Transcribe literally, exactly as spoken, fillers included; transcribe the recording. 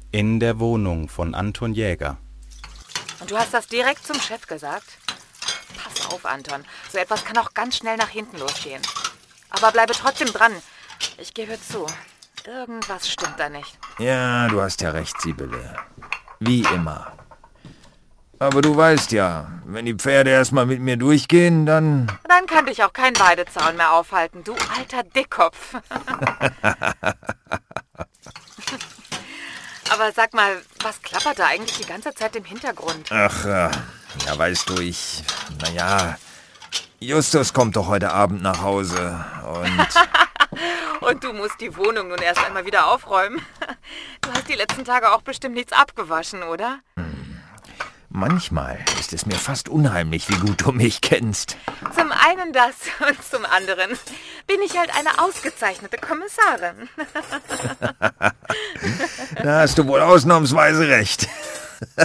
In der Wohnung von Anton Jäger. Und du hast das direkt zum Chef gesagt? Pass auf, Anton. So etwas kann auch ganz schnell nach hinten losgehen. Aber bleibe trotzdem dran. Ich gebe zu. Irgendwas stimmt da nicht. Ja, du hast ja recht, Sibylle. Wie immer. Aber du weißt ja, wenn die Pferde erstmal mit mir durchgehen, dann... Dann kann dich auch kein Weidezaun mehr aufhalten, du alter Dickkopf. Aber sag mal, was klappert da eigentlich die ganze Zeit im Hintergrund? Ach, äh, ja, weißt du, ich... Naja, Justus kommt doch heute Abend nach Hause und... Und du musst die Wohnung nun erst einmal wieder aufräumen. Du hast die letzten Tage auch bestimmt nichts abgewaschen, oder? Hm. Manchmal ist es mir fast unheimlich, wie gut du mich kennst. Zum einen das und zum anderen bin ich halt eine ausgezeichnete Kommissarin. Da hast du wohl ausnahmsweise recht.